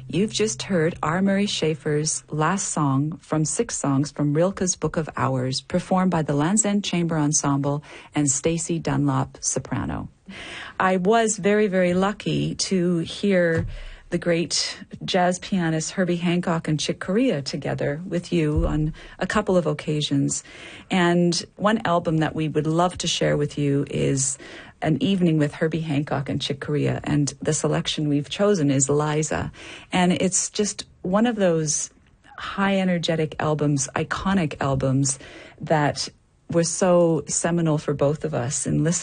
You've just heard R. Murray Schafer's last song from 6 songs from Rilke's Book of Hours, performed by the Land's End Chamber Ensemble and Stacey Dunlop, soprano. I was very, very lucky to hear the great jazz pianists Herbie Hancock and Chick Corea together with you on a couple of occasions. And one album that we would love to share with you is An Evening with Herbie Hancock and Chick Corea. And the selection we've chosen is Liza. And it's just one of those high energetic albums, iconic albums that were so seminal for both of us in listening